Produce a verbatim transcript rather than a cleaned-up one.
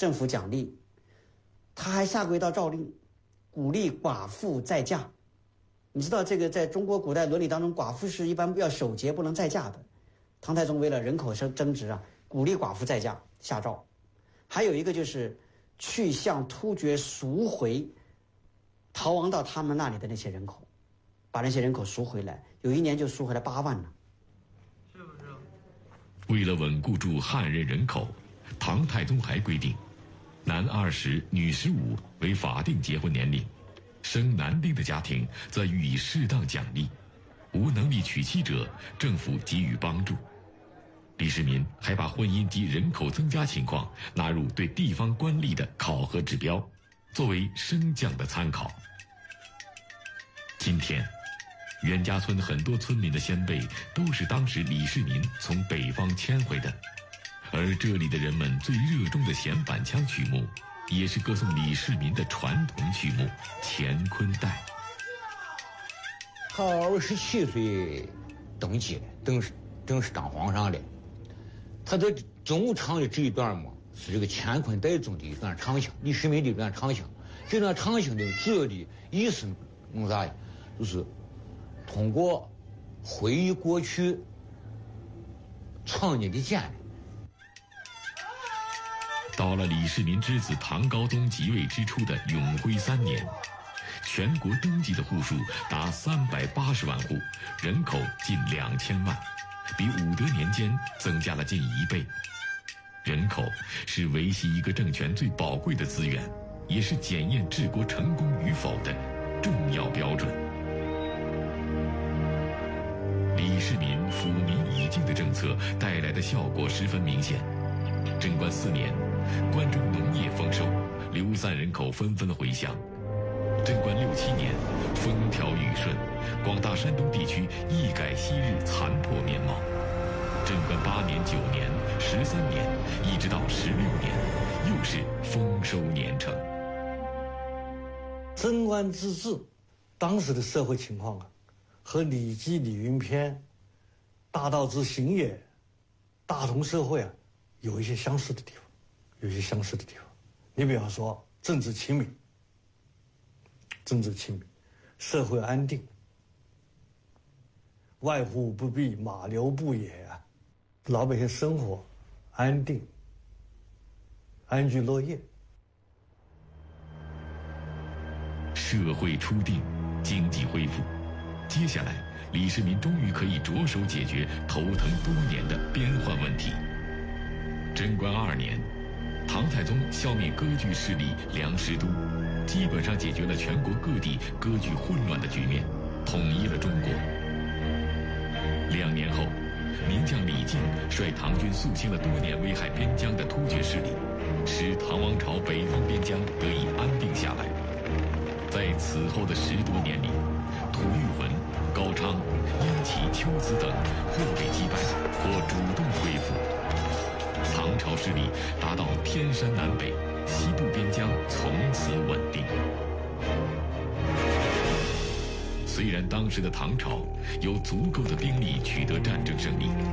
政府奖励，他还下过一道诏令，鼓励寡妇再嫁。你知道这个在中国古代伦理当中，寡妇是一般要守节不能再嫁的。唐太宗为了人口争争执啊，鼓励寡妇再嫁，下诏。还有一个就是去向突厥赎回逃亡到他们那里的那些人口，把那些人口赎回来，有一年就赎回来八万呢。 是不是？ 为了稳固住汉人人口，唐太宗还规定，男二十，女十五为法定结婚年龄。生男丁的家庭则予以适当奖励，无能力娶妻者，政府给予帮助。李世民还把婚姻及人口增加情况纳入对地方官吏的考核指标，作为升降的参考。今天，袁家村很多村民的先辈都是当时李世民从北方迁回的，而这里的人们最热衷的弦板腔曲目，也是歌颂李世民的传统曲目《乾坤带》。 他二十七岁登基，正式正式当皇上了。他在中唱的这一段嘛，是这个《乾坤带》中的一段唱腔，李世民的一段唱腔。这段唱腔的主要的意思弄啥呀？就是通过回忆过去，创你的建立。 到了李世民之子唐高宗即位之初的永徽三年，全国登记的户数达三百八十万户，人口近两千万，比武德年间增加了近一倍。人口是维系一个政权最宝贵的资源，也是检验治国成功与否的重要标准。李世民抚民以敬的政策带来的效果十分明显。贞观四年，关中农业丰收，流散人口纷纷回乡。贞观六七年，风调雨顺，广大山东地区一改昔日残破面貌。贞观八年、九年、十三年，一直到十六年，又是丰收年成。 贞观之治，当时的社会情况啊，和《礼记·礼运篇》《大道之行也》《大同社会》啊，有一些相似的地方，有一些相似的地方。你比方说，政治清明，政治清明，社会安定，外户不闭，马流不野啊，老百姓生活安定，安居乐业。 社会初定，经济恢复，接下来李世民终于可以着手解决头疼多年的边患问题。贞观二年，唐太宗消灭割据势力梁师都，基本上解决了全国各地割据混乱的局面，统一了中国。两年后，名将李靖率唐军肃清了多年危害边疆的突厥势力，使唐王朝北方边疆得以安定下来。在此后的十多年里，吐谷浑、高昌、燕齐、龟兹等或被击败，或主动恢复。唐朝势力达到天山南北，西部边疆从此稳定。虽然当时的唐朝有足够的兵力取得战争胜利，